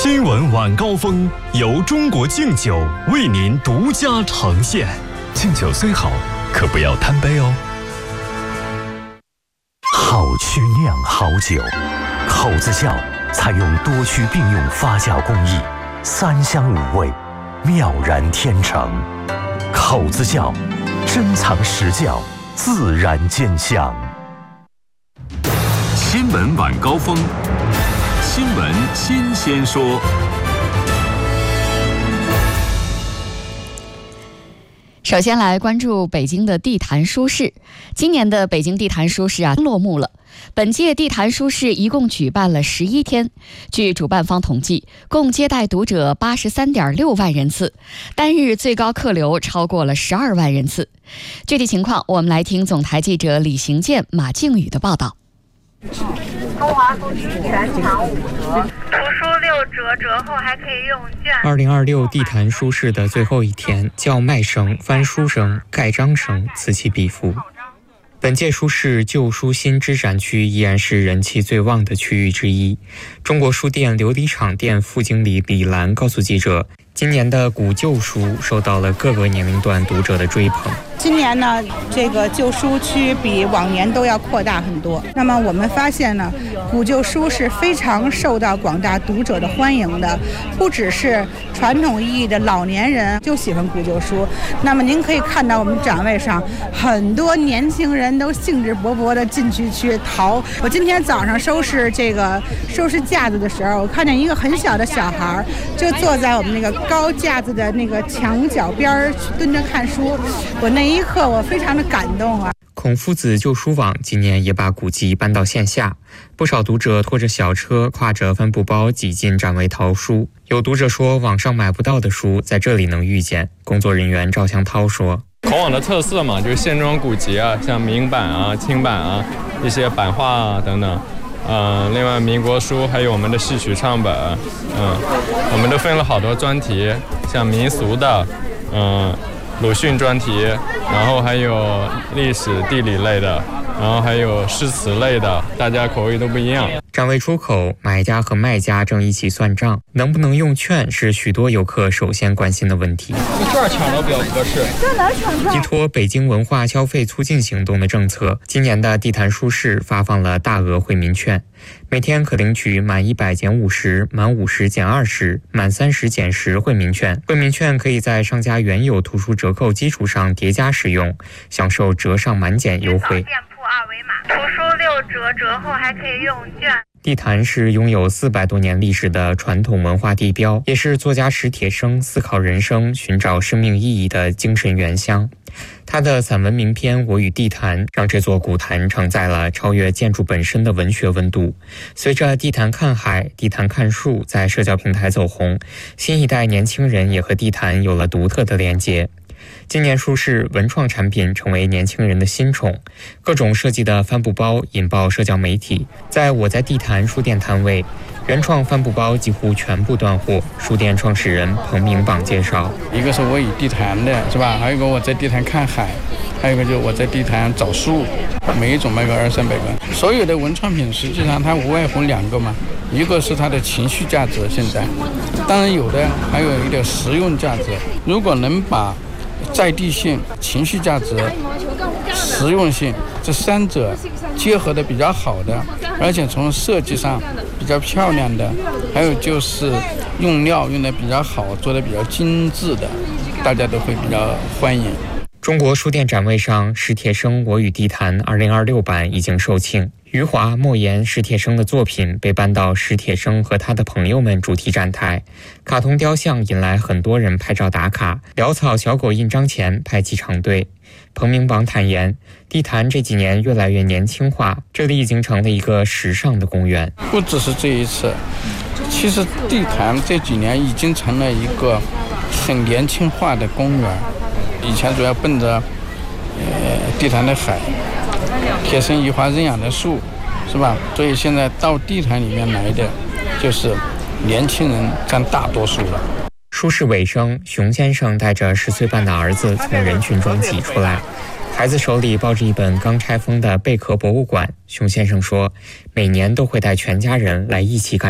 新闻晚高峰由中国敬酒为您独家呈现。敬酒虽好，可不要贪杯哦。 好曲酿好酒，口子窖采用多区并用发酵工艺，3香5味，妙然天成。口子窖，珍藏实窖，自然见香。 新闻晚高峰，新闻新鲜说。 首先来关注北京的地坛书市。今年的北京地坛书市落幕了。本届地坛书市一共举办了11天，据主办方统计，共接待读者83.6万人次，单日最高客流超过了12万人次。具体情况，我们来听总台记者李行健、马靖宇的报道。 中华书局全场5折，图书6折，折后还可以用券。 2026地坛书市的最后一天，叫卖声、翻书声、盖章声此起彼伏。本届书市旧书新知展区依然是人气最旺的区域之一。中国书店琉璃厂店副经理李兰告诉记者，今年的古旧书受到了各个年龄段读者的追捧。 今年呢，这个旧书区比往年都要扩大很多。那么我们发现呢，古旧书是非常受到广大读者的欢迎的，不只是传统意义的老年人就喜欢古旧书。那么您可以看到我们展位上很多年轻人都兴致勃勃地进去淘。我今天早上收拾架子的时候，我看见一个很小的小孩就坐在我们那个高架子的那个墙角边蹲着看书。我那一刻我非常的感动啊！ 孔夫子旧书网今年也把古籍搬到线下，不少读者拖着小车，挎着帆布包挤进展位淘书。有读者说，网上买不到的书在这里能遇见。工作人员赵向涛说， 孔网的特色嘛，就是线装古籍啊，像明版啊、清版啊，一些版画啊等等。另外民国书还有我们的戏曲唱本，我们都分了好多专题，像民俗的，鲁迅专题，然后还有历史地理类的，然后还有诗词类的，大家口味都不一样。 展位出口，买家和卖家正一起算账，能不能用券是许多游客首先关心的问题。 券抢到比较合适。 依托北京文化消费促进行动的政策，今年的地坛书市发放了大额惠民券，每天可领取满100减50、满50减20、满30减10惠民券。惠民券可以在商家原有图书折扣基础上叠加使用，享受折上满减优惠。 店铺二维码，图书6折，折后还可以用券。 地坛是拥有400多年历史的传统文化地标，也是作家史铁生思考人生、寻找生命意义的精神原乡。他的散文名篇《我与地坛》让这座古坛承载了超越建筑本身的文学温度。随着地坛看海、地坛看树在社交平台走红，新一代年轻人也和地坛有了独特的连结。今年书市文创产品成为年轻人的新宠，各种设计的帆布包引爆社交媒体。在我在地坛书店摊位，原创帆布包几乎全部断货。书店创始人彭明榜介绍， 一个是我与地坛的是吧，还有一个我在地坛看海，还有一个就是我在地坛找树，每一种卖个200-300个。所有的文创品实际上它无外乎2个嘛，一个是它的情绪价值，现在当然有的还有一点实用价值。如果能把在地性、情绪价值、实用性这3者结合的比较好的，而且从设计上比较漂亮的，还有就是用料用的比较好，做的比较精致的，大家都会比较欢迎。 中国书店展位上，史铁生《我与地坛》2026版已经售罄。余华、莫言、史铁生的作品被搬到史铁生和他的朋友们主题展台，卡通雕像引来很多人拍照打卡，潦草小狗印章前排起长队。彭明榜坦言，地坛这几年越来越年轻化，这里已经成了一个时尚的公园。 不只是这一次，其实地坛这几年已经成了一个很年轻化的公园。以前主要奔着地坛的海，铁生移花认养的树，是吧？所以现在到地坛里面来的，就是年轻人占大多数了。 书市尾声，熊先生带着10岁半的儿子从人群中挤出来，孩子手里抱着一本刚拆封的贝壳博物馆。熊先生说，每年都会带全家人来一起感